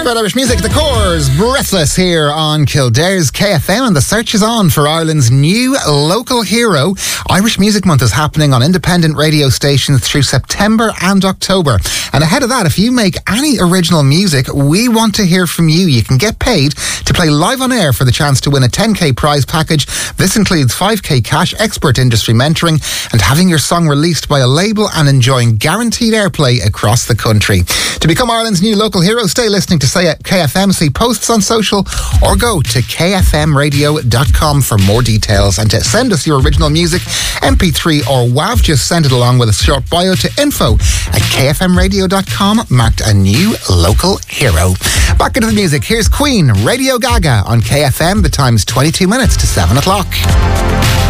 About Irish music, the Corrs, Breathless here on Kildare's KFM, and the search is on for Ireland's new local hero. Irish Music Month is happening on independent radio stations through September and October. And ahead of that, if you make any original music, we want to hear from you. You can get paid to play live on air for the chance to win a 10k prize package. This includes 5k cash, expert industry mentoring, and having your song released by a label and enjoying guaranteed airplay across the country. To become Ireland's new local hero, stay listening to Say at KFM, see posts on social, or go to kfmradio.com for more details. And to send us your original music, MP3 or WAV, just send it along with a short bio to info@kfmradio.com, marked a new local hero. Back into the music, here's Queen, Radio Gaga on KFM. The time's 22 minutes to 7 o'clock.